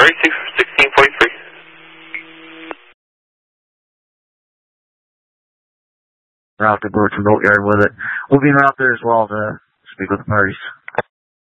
1643. Route to Birch Boatyard with it. We'll be in route there as well to speak with the parties.